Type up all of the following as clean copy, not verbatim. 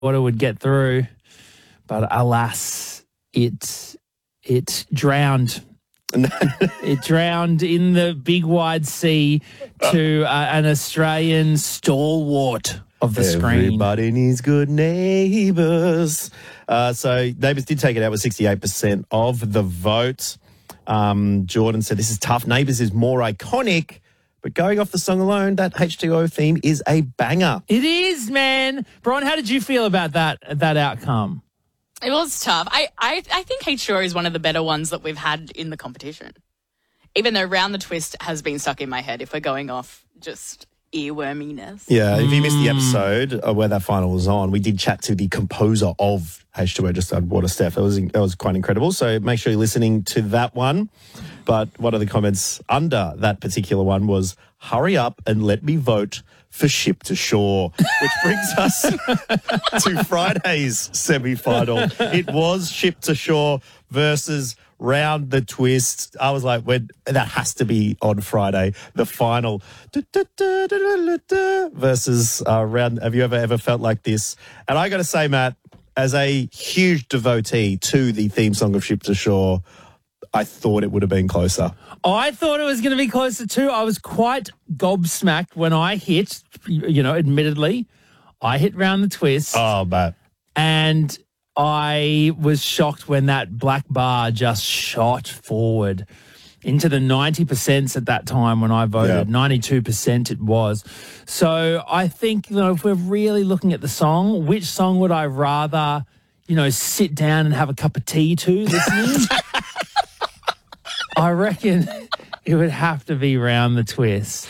water would get through, but alas, it drowned. It drowned in the big wide sea to an Australian stalwart of the screen. Everybody needs good neighbours. So Neighbours did take it out with 68% of the vote. Jordan said, this is tough. Neighbours is more iconic, but going off the song alone, that H2O theme is a banger. It is, man. Brian, how did you feel about that outcome? It was tough. I think H2O is one of the better ones that we've had in the competition. Even though Round the Twist has been stuck in my head if we're going off just earworminess. Yeah, if you missed the episode where that final was on, we did chat to the composer of H2O, just Water Steph. That was quite incredible. So make sure you're listening to that one. But one of the comments under that particular one was, hurry up and let me vote for Ship to Shore, which brings us to Friday's semi-final. It was Ship to Shore versus Round the Twist. I was like, that has to be on Friday, the final. Versus Round. Have you ever felt like this? And I got to say, Matt, as a huge devotee to the theme song of Ship to Shore, I thought it would have been closer. I thought it was going to be closer too. I was quite gobsmacked when I hit, admittedly, I hit Round the Twist. Oh, Matt. And I was shocked when that black bar just shot forward into the 90% at that time when I voted. Yeah. 92% it was. So I think, if we're really looking at the song, which song would I rather, sit down and have a cup of tea to listening? I reckon it would have to be Round the Twist.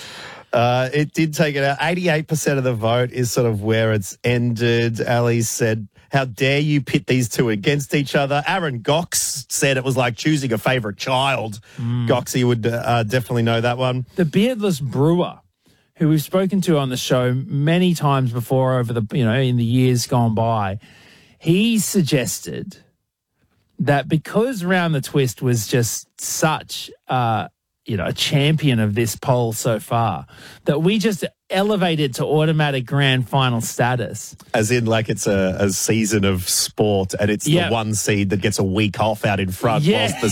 It did take it out. 88% of the vote is sort of where it's ended. Ali said, how dare you pit these two against each other? Aaron Gox said it was like choosing a favourite child. Goxie would definitely know that one. The Beardless Brewer, who we've spoken to on the show many times before over the, in the years gone by, he suggested that because Round the Twist was just such, a champion of this poll so far, that we just elevate it to automatic grand final status. As in, like, it's a season of sport and it's the one seed that gets a week off out in front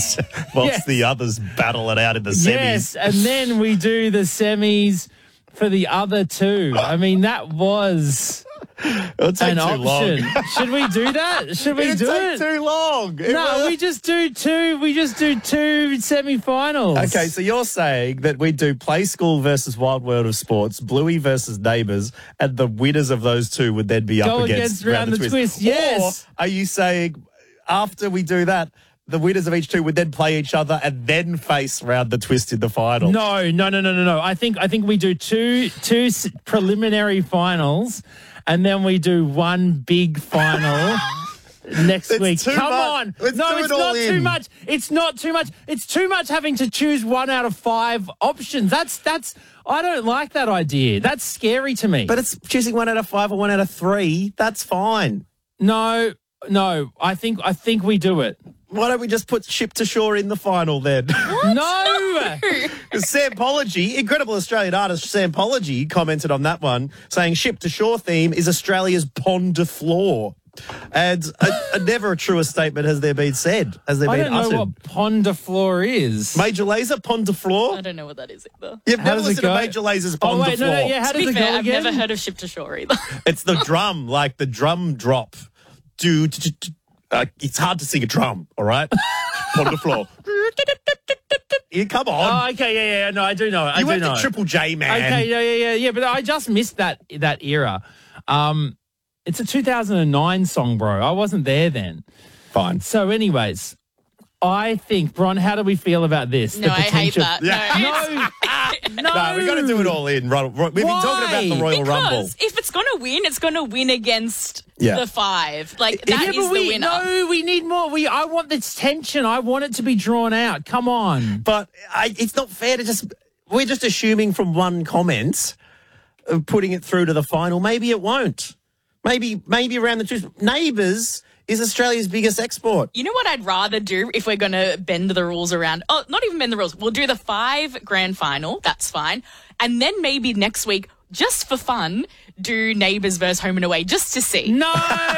whilst the others battle it out in the semis. Yes, and then we do the semis for the other two. I mean, that was... It'll take an too option. long. Should we do that? Should we do it? Too long. We just do two. We just do two semi-finals. Okay, so you're saying that we do Play School versus Wild World of Sports, Bluey versus Neighbours, and the winners of those two would then be up against Round the Twist. Yes. Or are you saying after we do that, the winners of each two would then play each other and then face Round the Twist in the final? No. I think we do two preliminary finals. And then we do one big final next week. Come on. It's not too much. It's not too much. It's too much having to choose 1 out of 5 options. That's I don't like that idea. That's scary to me. But it's choosing 1 out of 5 or 1 out of 3. That's fine. No. I think we do it. Why don't we just put Ship to Shore in the final then? What? No! Sampology, incredible Australian artist Sampology commented on that one, saying Ship to Shore theme is Australia's Pond de Floor. And never a truer statement has there been said. I don't know what Pond de Floor is. Major Lazer, Pond de Floor? I don't know what that is either. You've never listened to Major Lazer's Pond de Floor? No, how does it go again? I've never heard of Ship to Shore either. It's the drum, like the drum drop. It's hard to sing a drum, all right? Pond de Floor. Yeah, come on. Oh, okay, yeah. No, I do know it. You went to Triple J, man. Okay, yeah. But I just missed that era. It's a 2009 song, bro. I wasn't there then. Fine. So, anyways, I think, Bron, how do we feel about this? No, I hate that. Yeah. No, we've got to do it all in. We've been talking about the Royal Rumble. If it's going to win, it's going to win against the 5. Like, that is the winner. No, we need more. I want this tension. I want it to be drawn out. Come on. But it's not fair to we're just assuming from one comment of putting it through to the final. Maybe it won't. Maybe Round the Twist. Neighbours is Australia's biggest export. You know what I'd rather do if we're going to bend the rules around? Oh, not even bend the rules. We'll do the 5 grand final. That's fine. And then maybe next week, just for fun, do Neighbours versus Home and Away just to see. No!